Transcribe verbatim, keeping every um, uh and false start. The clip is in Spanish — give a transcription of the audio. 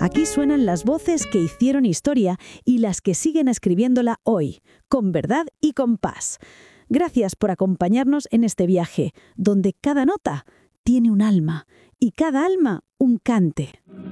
Aquí suenan las voces que hicieron historia y las que siguen escribiéndola hoy, con verdad y con paz. Gracias por acompañarnos en este viaje, donde cada nota tiene un alma y cada alma un cante.